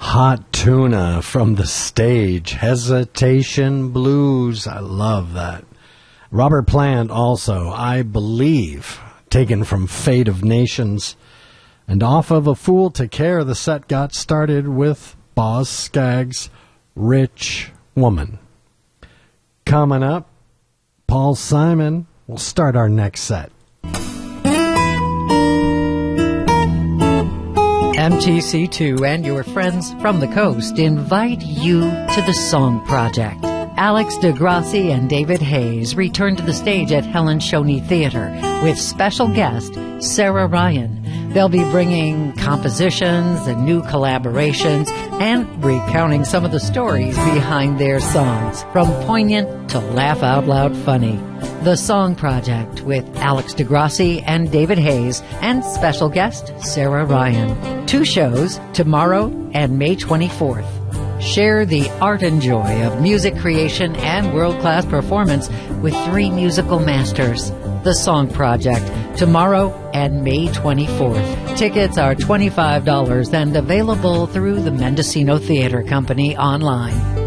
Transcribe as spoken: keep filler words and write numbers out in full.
Hot Tuna from the stage, Hesitation Blues. I love that. Robert Plant also, I Believe, taken from Fate of Nations. And off of A Fool to Care, the set got started with Boz Scaggs' Rich Woman. Coming up, Paul Simon will start our next set. M T C two and your friends from the coast invite you to the Song Project. Alex DeGrassi and David Hayes return to the stage at Helen Shoney Theater with special guest Sarah Ryan. They'll be bringing compositions and new collaborations and recounting some of the stories behind their songs, from poignant to laugh-out-loud funny. The Song Project with Alex DeGrassi and David Hayes and special guest Sarah Ryan. Two shows, tomorrow and May twenty-fourth. Share the art and joy of music creation and world-class performance with three musical masters. The Song Project, tomorrow and May twenty-fourth. Tickets are twenty-five dollars and available through the Mendocino Theater Company online.